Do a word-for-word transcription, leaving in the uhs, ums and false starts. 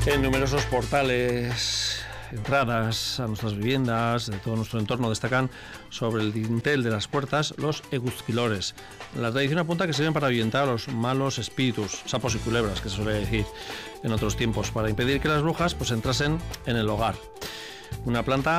En numerosos portales, entradas a nuestras viviendas, de todo nuestro entorno, destacan sobre el dintel de las puertas los eguzquilores. La tradición apunta que sirven para ahuyentar a los malos espíritus, sapos y culebras, que se suele decir en otros tiempos, para impedir que las brujas pues entrasen en el hogar. Una planta